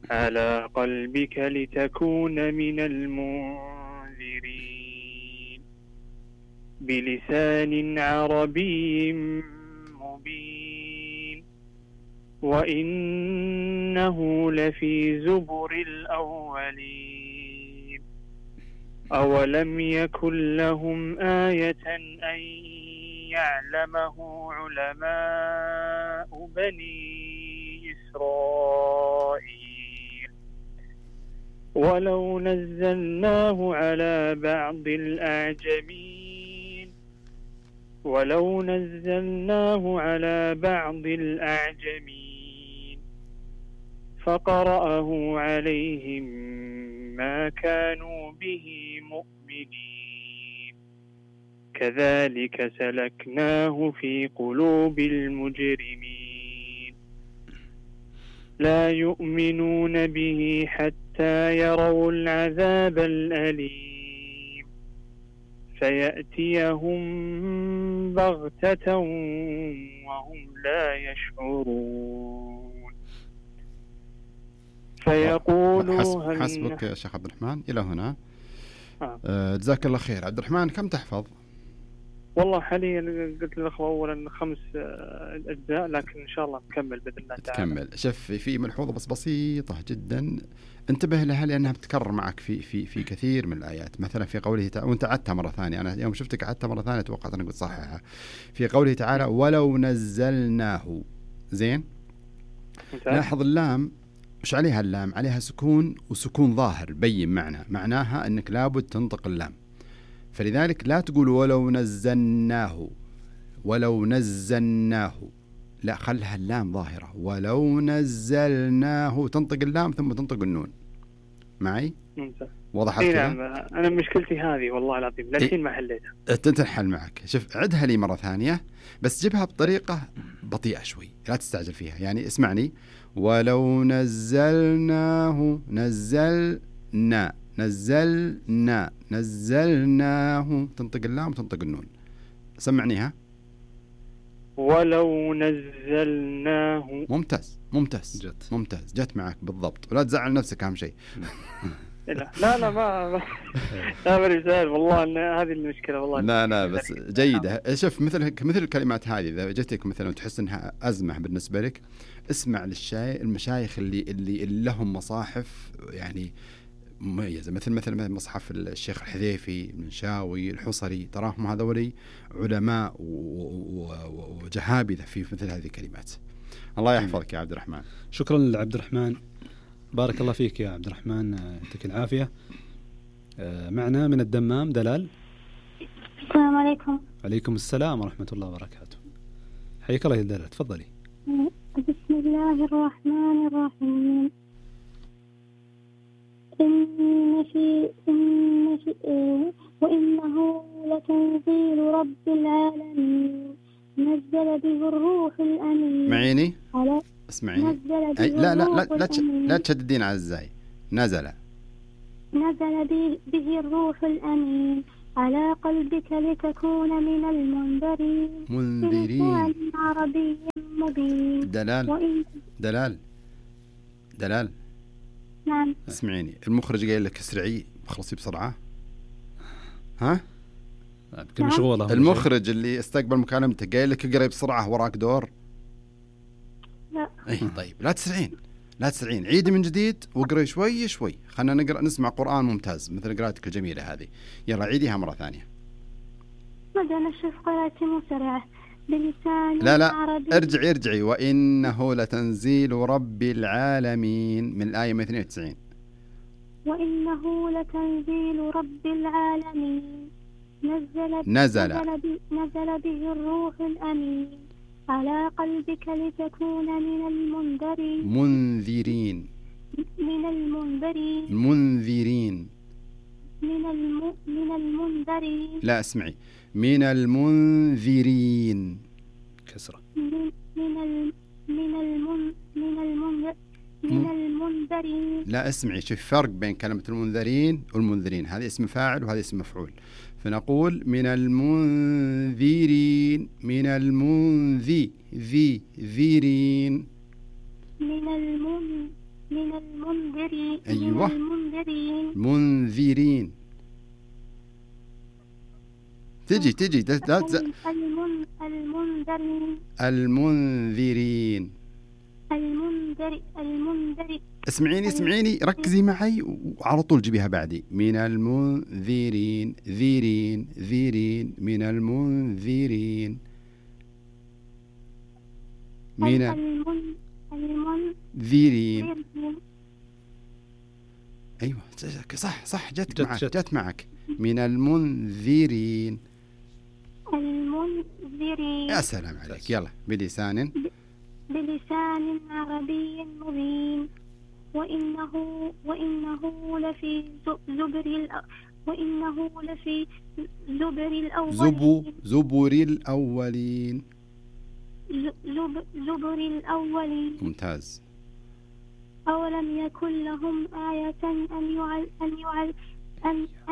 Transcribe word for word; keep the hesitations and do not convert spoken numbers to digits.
على قلبك لتكون من المنذرين بلسان عربي مبين وإنه لفي زبر الأولين أولم يكن لهم آية أن يعلمه علماء بني إسرائيل ولو نزلناه على بعض الأعجمين ولو نزلناه على بعض الأعجمين فقرأه عليهم ما كانوا به مؤمنين كذلك سلكناه في قلوب المجرمين لا يؤمنون به حتى يروا العذاب الأليم فيأتيهم بغتة وهم لا يشعرون فيقولوا حسب حسبك يا شيخ عبد الرحمن إلى هنا. آه. آه جزاك الله خير. عبد الرحمن كم تحفظ؟ والله حاليا قلت للأخوة أولا خمس أجزاء لكن إن شاء الله نكمل بإذن الله تعالى. تكمل. شوف في ملحوظة بس بسيطة جدا انتبه لها لأنها بتكرر معك في في في كثير من الآيات. مثلا في قوله تعالى وأنت عدتها مرة ثانية، أنا يوم شفتك عدتها مرة ثانية توقعت أنك بتصححها. في قوله تعالى ولو نزلناه. زين. لاحظ اللام وش عليها؟ اللام عليها سكون وسكون ظاهر بين معنى معناها أنك لابد تنطق اللام، فلذلك لا تقول ولو نزلناه ولو نزلناه، لا خلها اللام ظاهرة. ولو نزلناه تنطق اللام ثم تنطق النون. معي؟ ممتاز. وضحت إيه كذا؟ نعم. أنا مشكلتي هذه والله العظيم للحين ما حليتها. تنحل معك. شوف عدها لي مرة ثانية بس جيبها بطريقة بطيئة شوي لا تستعجل فيها. يعني اسمعني. ولو نزلناه نزلنا نزلنا نزلناه تنطق اللام وتنطق النون. سمعنيها. ولو نزلناه. ممتاز ممتاز جت. ممتاز جت معك بالضبط ولا تزعل نفسك أهم شيء. لا لا لا ما ما لا برجال والله إن هذه المشكلة والله. لا لا بس جيدة. شوف مثل مثل الكلمات هذه إذا جتك مثلا وتحس إنها أزمة بالنسبة لك اسمع للشاي المشايخ اللي اللي لهم مصاحف يعني مميزة مثل مثل مصحف الشيخ الحذيفي المنشاوي الحصري، تراهم هذولي علماء وجهابذة في مثل هذه الكلمات. الله يحفظك يا عبد الرحمن. شكرا لعبد الرحمن، بارك الله فيك يا عبد الرحمن، يعطيك العافية. معنا من الدمام دلال. السلام عليكم. عليكم السلام ورحمة الله وبركاته. حياك الله يا دلال، تفضلي. بسم الله الرحمن الرحيم. إن في إن في إيه وإنه لتنزيل رب العالمين نزل به الروح الأمين. معيني اسمعيني. لا لا لا لا, لا تشددين على الزاي. نزل نزل به الروح الأمين على قلبك لتكون من المنذرين منذرين عربي مبين. دلال وإن... دلال دلال نعم. اسمعيني المخرج قايل لك اسرعي خلصي بسرعة. ها نعم. مشغولة. المخرج اللي استقبل مكالمتك قايل لك اقرأ بسرعة وراك دور. لا. اي طيب لا تسرعين لا تسرعين عيدي من جديد واقرأي شوي شوي. خلنا نقرأ نسمع قرآن ممتاز مثل قراءتك الجميلة هذه. يلا عيديها مرة ثانية. بدنا نشوف قراءتي مسرعة بلسان لا لا عربي. ارجعي ارجعي. وإنه لتنزيل رب العالمين من الآية اثنين وتسعين. وإنه لتنزيل رب العالمين نزل نزل نزل, نزل به الروح الأمين على قلبك لتكون من المنذرين منذرين من المنذرين منذرين من الم من المنذرين. لا اسمعي من المنذرين كسرة. من من ال من المن من المنذر من المنذرين. لا اسمعي شوف فرق بين كلمة المنذرين والمنذرين. هذا اسم فاعل وهذا اسم مفعول. فنقول من المنذرين من المنذي ذي ذيرين من المن من المنذرين أيوة. من المنذرين منذرين. تجي تجي لا تز... المن المنذرين المنذرين. المنذر المنذر اسمعيني اسمعيني ركزي معي وعلى طول جيبيها بعدي. من المنذرين ذيرين ذيرين من المنذرين من المن المنذرين. المنذرين ايوه صح صح جت جت معك جت. جت معك. من المنذرين. المنذرين يا سلام عليك. يلا بلسان بلسان عربي مبين وإنه وإنه لفي زبر الأ- وإنه لفي زبر الأولين زبو زبر الأولين. ز- زب زبر الأولين. ممتاز. أولم يكن لهم آية أن يعل أن يعل أن